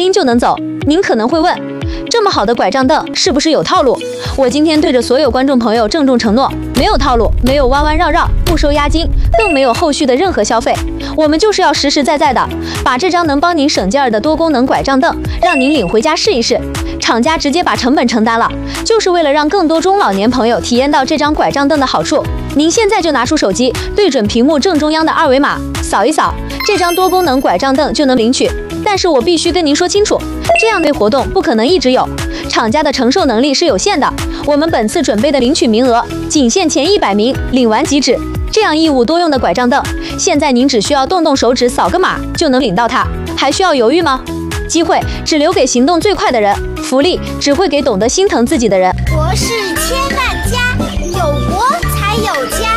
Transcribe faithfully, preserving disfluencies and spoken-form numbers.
音就能走。您可能会问，这么好的拐杖凳是不是有套路？我今天对着所有观众朋友郑重承诺，没有套路，没有弯弯绕绕，不收押金，更没有后续的任何消费。我们就是要实实在在的把这张能帮您省劲儿的多功能拐杖凳让您领回家试一试。厂家直接把成本承担了，就是为了让更多中老年朋友体验到这张拐杖凳的好处。您现在就拿出手机，对准屏幕正中央的二维码，扫一扫，这张多功能拐杖凳就能领取。但是我必须跟您说清楚，这样的活动不可能一直有，厂家的承受能力是有限的。我们本次准备的领取名额仅限前一百名，领完即止。这样一物多用的拐杖凳，现在您只需要动动手指扫个码就能领到它，还需要犹豫吗？机会只留给行动最快的人，福利只会给懂得心疼自己的人。 国事千万家，有国才有家。